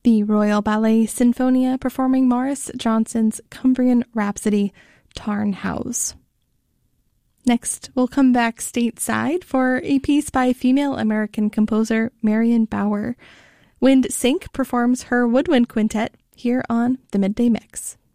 The Royal Ballet Sinfonia performing Morris Johnson's Cumbrian Rhapsody, Tarnhouse. Next, we'll come back stateside for a piece by female American composer Marion Bauer. Wind Sink performs her woodwind quintet here on the Midday Mix.